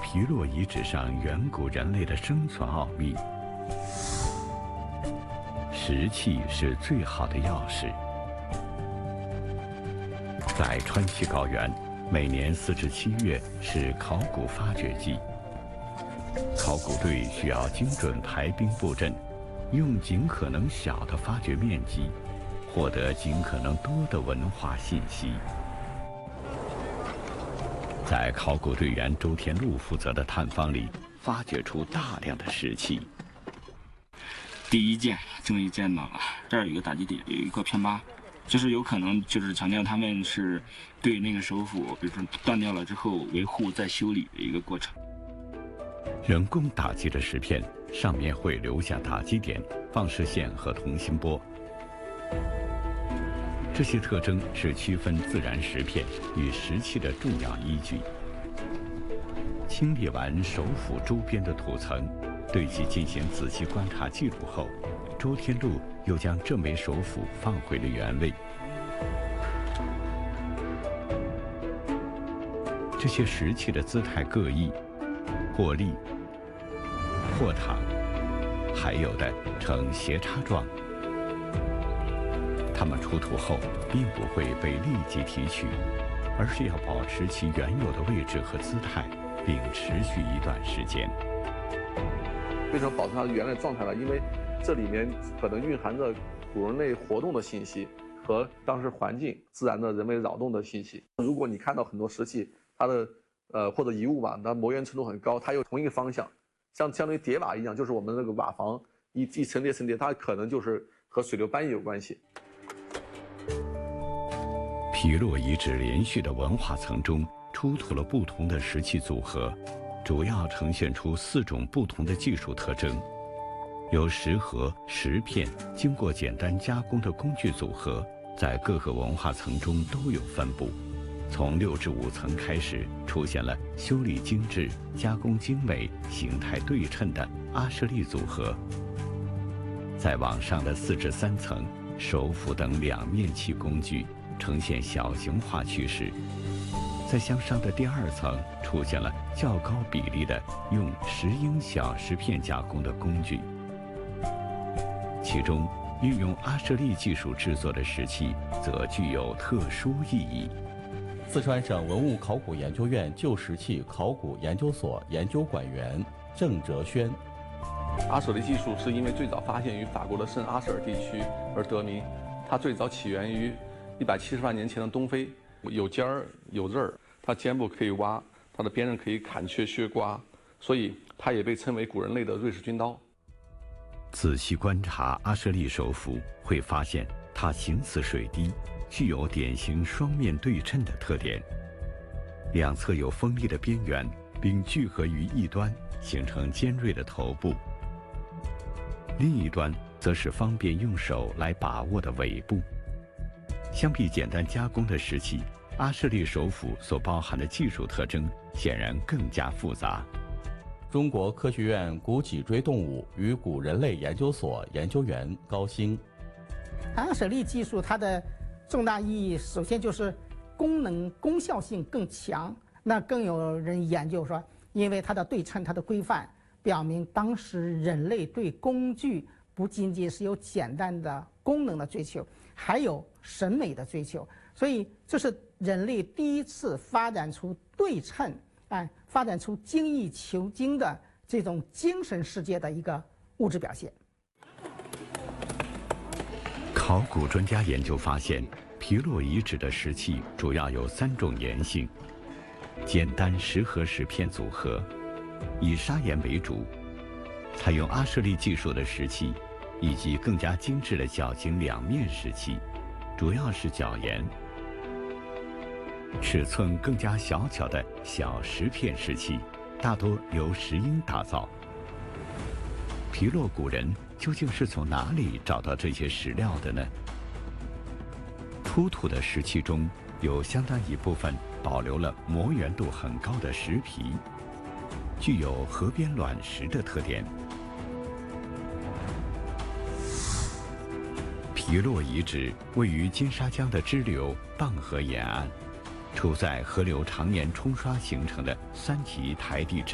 皮洛遗址上远古人类的生存奥秘。石器是最好的钥匙。在川西高原，每年4至7月是考古发掘季。考古队需要精准排兵布阵，用尽可能小的发掘面积，获得尽可能多的文化信息。在考古队员周天禄负责的探方里，发掘出大量的石器。 第一件终于见到了，这儿有一个打击点，有一块片疤，就是有可能就是强调他们是对那个首府，比如说断掉了之后维护再修理的一个过程。 人工打击的石片上面会留下打击点、放射线和同心波。这些特征是区分自然石片与石器的重要依据。清理完首府周边的土层，对其进行仔细观察记录后，周天禄又将这枚首府放回了原位。这些石器的姿态各异，或立、或躺，还有的呈斜插状。它们出土后并不会被立即提取，而是要保持其原有的位置和姿态，并持续一段时间。 为什么保持它的原来状态呢？因为这里面可能蕴含着古人类活动的信息和当时环境自然的人为扰动的信息。如果你看到很多石器，它的或者遗物吧，它磨圆程度很高，它有同一个方向，相当于叠瓦一样，就是我们那个瓦房一层叠层叠，它可能就是和水流搬移有关系。 皮洛遗址连续的文化层中出土了不同的石器组合，主要呈现出4种不同的技术特征。由石盒、石片经过简单加工的工具组合，在各个文化层中都有分布。从6至5层开始，出现了修理精致、加工精美、形态对称的阿舍利组合。再往上的4至3层，手斧等两面器工具呈现小型化趋势。在向上的第2层，出现了较高比例的用10英小石片加工的工具。其中，运用阿舍利技术制作的石器，则具有特殊意义。 四川省文物考古研究院旧石器考古研究所研究馆员郑哲轩。 阿舍利技术是因为最早发现于法国的圣阿舍尔地区而得名，它最早起源于170万年前的东非，有尖儿有刃儿，它尖部可以挖，它的边刃可以砍切削刮，所以它也被称为古人类的瑞士军刀。 仔细观察阿舍利首府，会发现它形似水滴，具有典型双面对称的特点，两侧有锋利的边缘，并聚合于一端，形成尖锐的头部。另一端则是方便用手来把握的尾部。相比简单加工的石器，阿舍利首府所包含的技术特征显然更加复杂。 中国科学院古脊椎动物与古人类研究所研究员高兴。 阿舍利技术它的重大意义，首先就是功效性更强。那更有人研究说，因为它的对称、它的规范，表明当时人类对工具不仅仅是有简单的功能的追求，还有审美的追求。所以这是人类第一次发展出对称，发展出精益求精的这种精神世界的一个物质表现。 考古专家研究发现，皮洛遗址的石器主要有3种岩性：简单石盒石片组合，以砂岩为主，采用阿舍利技术的石器，以及更加精致的小型两面石器，主要是角岩。尺寸更加小巧的小石片石器，大多由石英打造。皮洛古人究竟是从哪里找到这些石料的呢？出土的石器中有相当一部分保留了磨圆度很高的石皮，具有河边卵石的特点。皮洛遗址位于金沙江的支流蚌河沿岸，处在河流常年冲刷形成的3级台地之